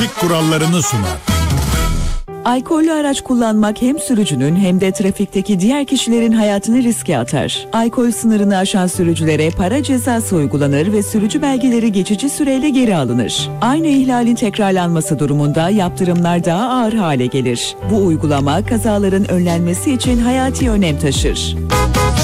kurallarını sunar. Alkollü araç kullanmak hem sürücünün hem de trafikteki diğer kişilerin hayatını riske atar. Alkol sınırını aşan sürücülere para cezası uygulanır ve sürücü belgeleri geçici süreyle geri alınır. Aynı ihlalin tekrarlanması durumunda yaptırımlar daha ağır hale gelir. Bu uygulama kazaların önlenmesi için hayati önem taşır.